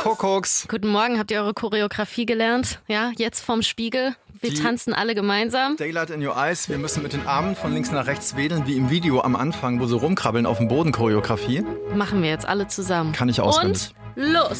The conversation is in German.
Kuckucks. Guten Morgen, habt ihr eure Choreografie gelernt? Ja, jetzt vorm Spiegel. Wir tanzen alle gemeinsam. Daylight in your eyes. Wir müssen mit den Armen von links nach rechts wedeln, wie im Video am Anfang, wo sie rumkrabbeln auf dem Boden Choreografie. Machen wir jetzt alle zusammen. Kann ich auswendig. Und los!